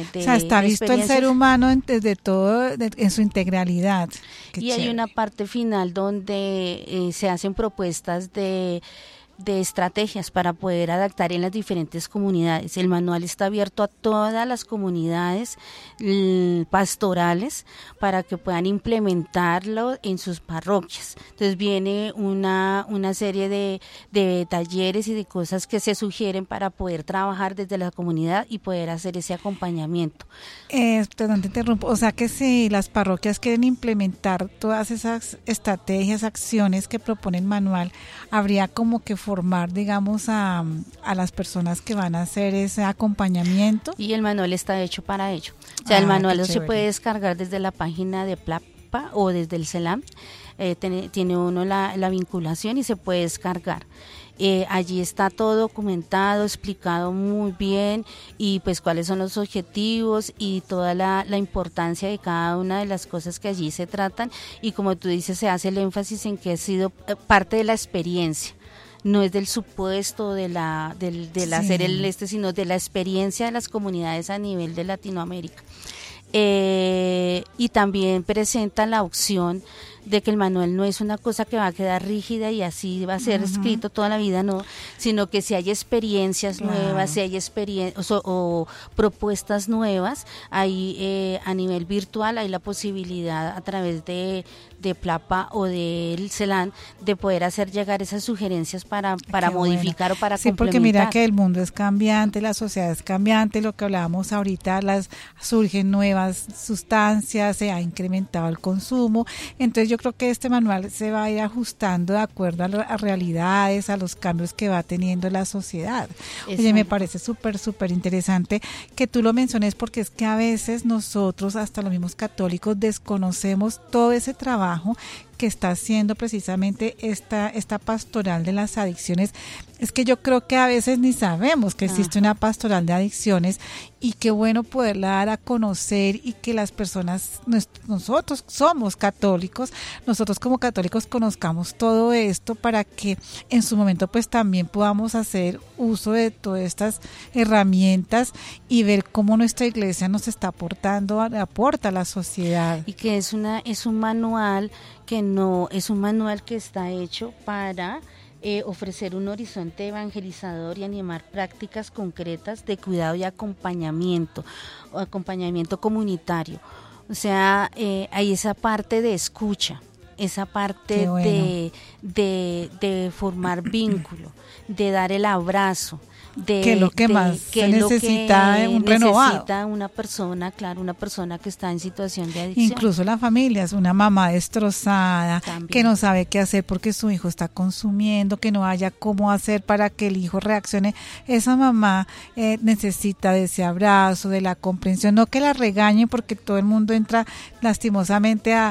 de o sea, está visto el ser humano desde todo, en su integralidad. Qué y chévere. hay una parte final donde se hacen propuestas de estrategias para poder adaptar en las diferentes comunidades. El manual está abierto a todas las comunidades pastorales para que puedan implementarlo en sus parroquias. Entonces viene una serie de talleres y de cosas que se sugieren para poder trabajar desde la comunidad y poder hacer ese acompañamiento. Perdón, te interrumpo. O sea que si las parroquias quieren implementar todas esas estrategias, acciones que propone el manual, habría como que formar, digamos, a las personas que van a hacer ese acompañamiento. Y el manual está hecho para ello. O sea, el manual se puede descargar desde la página de Plapa o desde el CELAM. Tiene uno la vinculación y se puede descargar. Allí está todo documentado, explicado muy bien y pues cuáles son los objetivos y toda la importancia de cada una de las cosas que allí se tratan, y como tú dices, se hace el énfasis en que ha sido parte de la experiencia. No es del supuesto del hacer sino de la experiencia de las comunidades a nivel de Latinoamérica. Y también presenta la opción de que el manual no es una cosa que va a quedar rígida y así va a ser escrito toda la vida, no, sino que si hay experiencias nuevas, si hay experiencias o propuestas nuevas, hay a nivel virtual hay la posibilidad a través de Plapa o del CELAM de poder hacer llegar esas sugerencias para modificar o para complementar. Sí, porque mira que el mundo es cambiante, la sociedad es cambiante, lo que hablábamos ahorita, surgen nuevas sustancias, se ha incrementado el consumo, entonces yo creo que este manual se va a ir ajustando de acuerdo a realidades, a los cambios que va teniendo la sociedad. Exacto. Oye, me parece súper interesante que tú lo menciones, porque es que a veces nosotros, hasta los mismos católicos, desconocemos todo ese trabajo que está haciendo precisamente esta pastoral de las adicciones. Es que yo creo que a veces ni sabemos que existe una pastoral de adicciones, y qué bueno poderla dar a conocer y que las personas, nosotros somos católicos, nosotros como católicos conozcamos todo esto para que en su momento pues también podamos hacer uso de todas estas herramientas y ver cómo nuestra iglesia nos está aporta a la sociedad. Y que es un manual que no es un manual que está hecho para ofrecer un horizonte evangelizador y animar prácticas concretas de cuidado y acompañamiento comunitario. O sea, hay esa parte de escucha, esa parte de formar vínculo, de dar el abrazo, que es lo que más se necesita un renovado. Necesita una persona, claro, una persona que está en situación de adicción. Incluso la familia, es una mamá destrozada, también, que no sabe qué hacer porque su hijo está consumiendo, que no haya cómo hacer para que el hijo reaccione. Esa mamá necesita de ese abrazo, de la comprensión, no que la regañen, porque todo el mundo entra lastimosamente a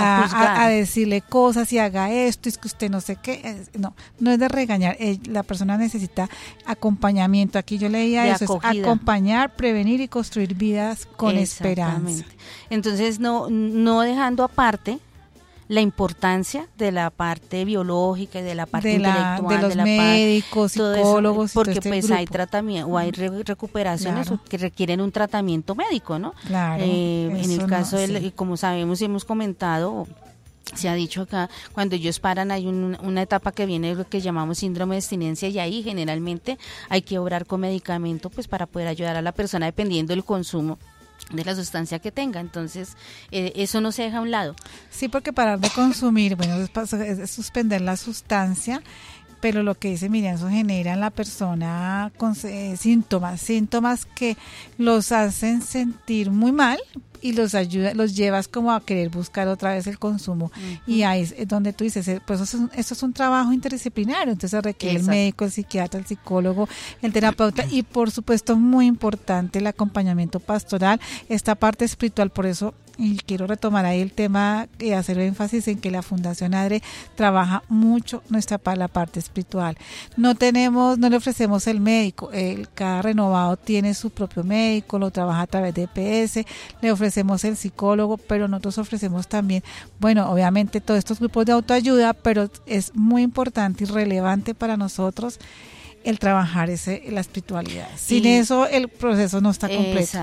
decirle cosas y haga esto, es que usted no sé qué. No es de regañar, la persona necesita acompañamiento. Aquí yo leía eso, es acompañar, prevenir y construir vidas con esperanza. Entonces no dejando aparte la importancia de la parte biológica y de la parte intelectual, de los médicos, psicólogos, eso, porque pues hay tratamiento o hay recuperaciones que requieren un tratamiento médico, ¿no? Claro. En el caso como sabemos y hemos comentado, se ha dicho acá, cuando ellos paran hay una etapa que viene lo que llamamos síndrome de abstinencia, y ahí generalmente hay que obrar con medicamento pues para poder ayudar a la persona dependiendo del consumo de la sustancia que tenga. Entonces eso no se deja a un lado. Sí, porque parar de consumir, bueno, es suspender la sustancia, pero lo que dice Miriam, eso genera en la persona con síntomas que los hacen sentir muy mal y los llevas como a querer buscar otra vez el consumo. Y ahí es donde tú dices, pues eso es un trabajo interdisciplinario, entonces requiere el médico, el psiquiatra, el psicólogo, el terapeuta, y por supuesto muy importante el acompañamiento pastoral, esta parte espiritual. Por eso, y quiero retomar ahí el tema y hacer énfasis en que la Fundación ADRE trabaja mucho la parte espiritual. No le ofrecemos el médico, cada renovado tiene su propio médico, lo trabaja a través de EPS, le ofrecemos el psicólogo, pero nosotros ofrecemos también, bueno, obviamente todos estos grupos de autoayuda, pero es muy importante y relevante para nosotros el trabajar la espiritualidad. Sin eso el proceso no está completo.